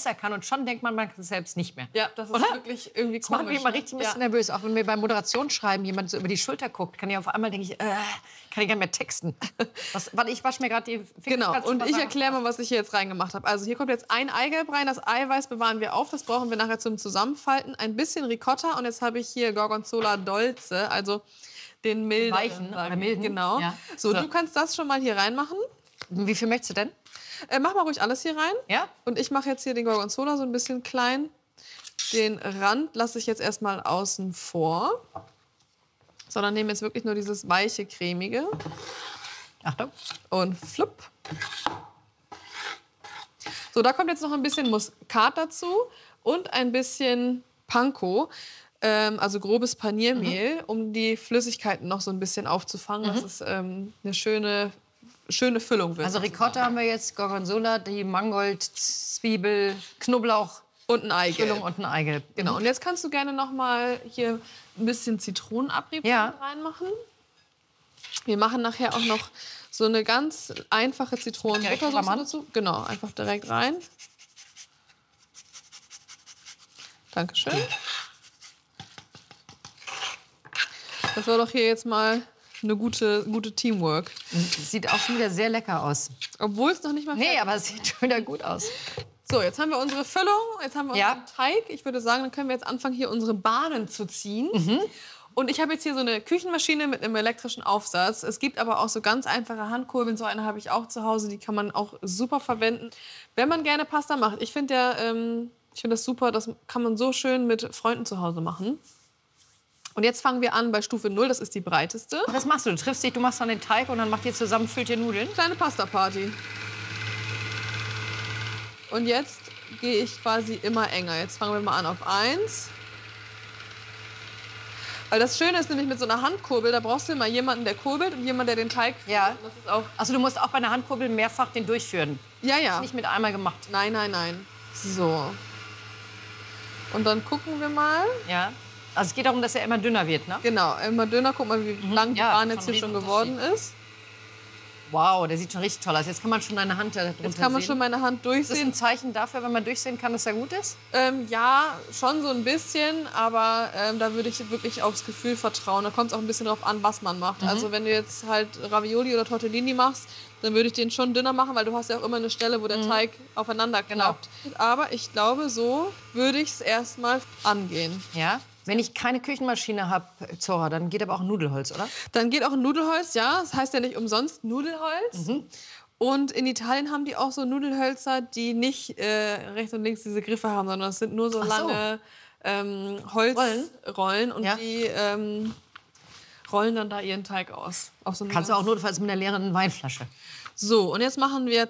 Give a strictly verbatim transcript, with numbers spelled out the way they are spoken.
besser kann. Und schon denkt man, man kann es selbst nicht mehr. Ja, das ist Oder? wirklich irgendwie Das macht komisch. mich immer richtig ein bisschen ja. nervös. Auch wenn mir beim Moderationsschreiben jemand so über die Schulter guckt, kann ich auf einmal denke ich, äh, kann ich gar nicht mehr texten. Was, warte, ich wasche mir gerade die Finger. Genau, und ich sagen, erkläre mal, was ich hier jetzt reingemacht habe. Also hier kommt jetzt ein Eigelb rein. Das Eiweiß bewahren wir auf. Das brauchen wir nachher zum Zusammenfalten. Ein bisschen Ricotta und jetzt habe ich hier Gorgonzola Dolce, also den milden. Weichen oder milden. Genau. Ja. So, So. du kannst das schon mal hier reinmachen. Wie viel möchtest du denn? Äh, mach mal ruhig alles hier rein. Ja? Und ich mache jetzt hier den Gorgonzola so ein bisschen klein. Den Rand lasse ich jetzt erstmal außen vor. Sondern nehme jetzt wirklich nur dieses weiche, cremige. Achtung. Und flupp. So, da kommt jetzt noch ein bisschen Muskat dazu und ein bisschen Panko, ähm, also grobes Paniermehl, mhm. um die Flüssigkeiten noch so ein bisschen aufzufangen, mhm. dass es ähm, eine schöne, schöne Füllung wird. Also Ricotta haben wir jetzt, Gorgonzola, die Mangold, Zwiebel, Knoblauch. Und ein Eigelb. Füllung und ein Eigelb. Genau. Und jetzt kannst du gerne noch mal hier ein bisschen Zitronenabrieb ja. reinmachen. Wir machen nachher auch noch so eine ganz einfache Zitronenbuttersoße dazu. Genau, einfach direkt rein. Dankeschön. Das war doch hier jetzt mal eine gute, gute Teamwork. Sieht auch schon wieder sehr lecker aus. Obwohl es noch nicht mal Nee, aber es sieht schon wieder gut aus. So, jetzt haben wir unsere Füllung, jetzt haben wir ja. unseren Teig. Ich würde sagen, dann können wir jetzt anfangen, hier unsere Bahnen zu ziehen. Mhm. Und ich habe jetzt hier so eine Küchenmaschine mit einem elektrischen Aufsatz. Es gibt aber auch so ganz einfache Handkurbeln. So eine habe ich auch zu Hause. Die kann man auch super verwenden, wenn man gerne Pasta macht. Ich finde ja, ähm, ich finde das super. Das kann man so schön mit Freunden zu Hause machen. Und jetzt fangen wir an bei Stufe null. Das ist die breiteste. Was machst du? Du triffst dich, du machst dann den Teig und dann macht ihr zusammen, füllt ihr Nudeln? Kleine Pasta-Party. Und jetzt gehe ich quasi immer enger. Jetzt fangen wir mal an auf eins. Weil das Schöne ist nämlich mit so einer Handkurbel, da brauchst du immer jemanden, der kurbelt und jemanden, der den Teig führt. Ja. Das ist auch also du musst auch bei einer Handkurbel mehrfach den durchführen. Ja, ja. Nicht mit einmal gemacht. Nein, nein, nein. So. Und dann gucken wir mal. Ja. Also es geht darum, dass er immer dünner wird, ne? Genau, immer dünner. Guck mal, wie lang die Ja, Bahn jetzt schon hier schon Riesenunterschied. geworden ist. Wow, der sieht schon richtig toll aus. Jetzt kann man schon deine Hand darunter Jetzt kann man sehen. schon meine Hand Ist das durchsehen. ein Zeichen dafür, wenn man durchsehen kann, dass er gut ist? Ähm, ja, schon so ein bisschen, aber ähm, da würde ich wirklich aufs Gefühl vertrauen. Da kommt es auch ein bisschen drauf an, was man macht. Mhm. Also wenn du jetzt halt Ravioli oder Tortellini machst, dann würde ich den schon dünner machen, weil du hast ja auch immer eine Stelle, wo der Mhm. Teig aufeinander klappt. Genau. Aber ich glaube, so würde ich es erstmal angehen. Ja. Wenn ich keine Küchenmaschine habe, Zora, dann geht aber auch ein Nudelholz, oder? Dann geht auch ein Nudelholz, ja. Das heißt ja nicht umsonst Nudelholz. Mhm. Und in Italien haben die auch so Nudelhölzer, die nicht äh, rechts und links diese Griffe haben, sondern es sind nur so Ach so. lange ähm, Holzrollen. Und Ja. die ähm, rollen dann da ihren Teig aus. Auf so eine Kannst du ganz- auch notfalls mit einer leeren Weinflasche. So, und jetzt machen wir